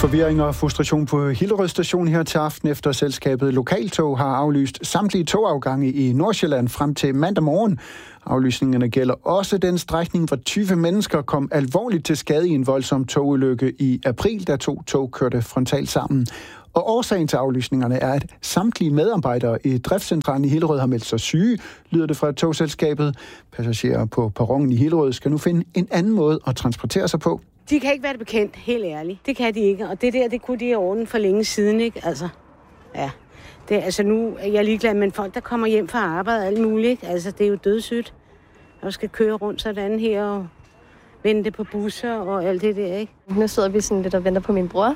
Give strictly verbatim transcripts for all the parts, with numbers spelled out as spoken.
Forvirring og frustration på Hillerød station her til aften, efter selskabet Lokaltog har aflyst samtlige togafgange i Nordsjælland frem til mandag morgen. Aflysningerne gælder også den strækning, hvor tyve mennesker kom alvorligt til skade i en voldsom togulykke i april, da to tog kørte frontalt sammen. Og årsagen til aflysningerne er, at samtlige medarbejdere i driftscentralen i Hillerød har meldt sig syge, lyder det fra togselskabet. Passagerer på perronen i Hillerød skal nu finde en anden måde at transportere sig på. De kan ikke være det bekendt, helt ærligt. Det kan de ikke, og det der, det kunne de have ordnet for længe siden, ikke? Altså, ja. Det, altså nu er jeg ligeglad, men folk, der kommer hjem fra arbejde og alt muligt, ikke? Altså, det er jo dødssygt. Og skal køre rundt sådan her og vente på busser og alt det der, ikke? Nu sidder vi sådan lidt og venter på min bror.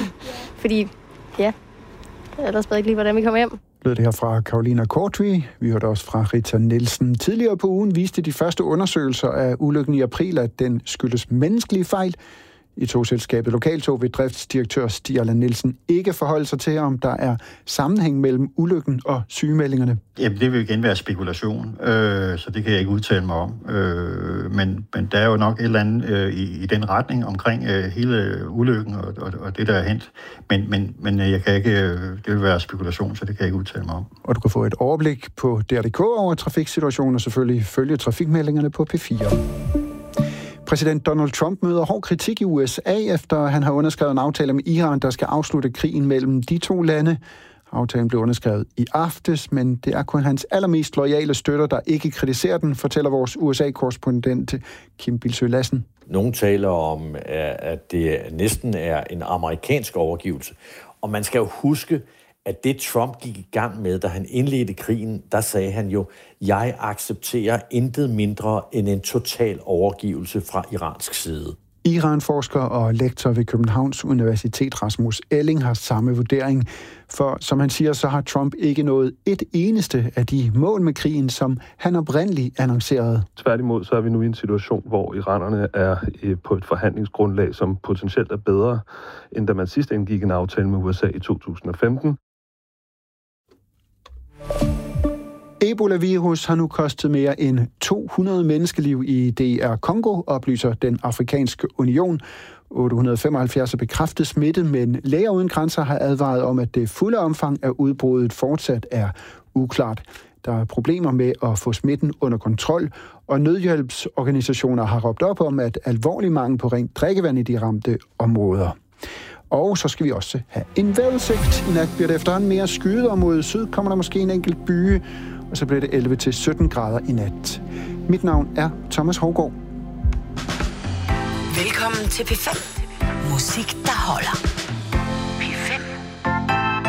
Fordi, ja, ellers ved ikke lige, hvordan vi kommer hjem. Lød det her fra Carolina Kortvi. Vi hørte også fra Rita Nielsen. Tidligere på ugen viste de første undersøgelser af ulykken i april, at den skyldes menneskelige fejl. I togselskabet Lokaltog vil driftsdirektør Stig Allan Nielsen ikke forholde sig til, om der er sammenhæng mellem ulykken og sygemeldingerne. Jamen, det vil igen være spekulation, øh, så det kan jeg ikke udtale mig om. Øh, men, men der er jo nok et eller andet øh, i, i den retning omkring øh, hele ulykken og, og, og det, der er hent. Men, men, men jeg kan ikke, øh, det vil være spekulation, så det kan jeg ikke udtale mig om. Og du kan få et overblik på D R punktum D K over trafiksituationen og selvfølgelig følge trafikmeldingerne på P fire. Præsident Donald Trump møder hård kritik i U S A, efter han har underskrevet en aftale med Iran, der skal afslutte krigen mellem de to lande. Aftalen blev underskrevet i aftes, men det er kun hans allermest loyale støtter, der ikke kritiserer den, fortæller vores U S A-korrespondent Kim Bilsøe Lassen. Nogle taler om, at det næsten er en amerikansk overgivelse. Og man skal jo huske, at det Trump gik i gang med, da han indledte krigen, der sagde han jo, jeg accepterer intet mindre end en total overgivelse fra iransk side. Iran-forsker og lektor ved Københavns Universitet Rasmus Elling har samme vurdering. For som han siger, så har Trump ikke nået et eneste af de mål med krigen, som han oprindeligt annoncerede. Tværtimod så er vi nu i en situation, hvor iranerne er på et forhandlingsgrundlag, som potentielt er bedre, end da man sidst indgik en aftale med U S A i to tusind og femten. Ebola-virus har nu kostet mere end to hundrede menneskeliv i D R Congo, oplyser den afrikanske union. otte hundrede og femoghalvfjerds er bekræftet smitte, men Læger uden grænser har advaret om, at det fulde omfang af udbruddet fortsat er uklart. Der er problemer med at få smitten under kontrol, og nødhjælpsorganisationer har råbt op om, at alvorlig mangel på rent drikkevand i de ramte områder. Og så skal vi også have en vejrudsigt. I nat bliver det efterhånden mere skyet, og mod syd kommer der måske en enkelt byge, og så bliver det elleve til sytten grader i nat. Mit navn er Thomas Hougaard. Velkommen til P fem. Musik, der holder.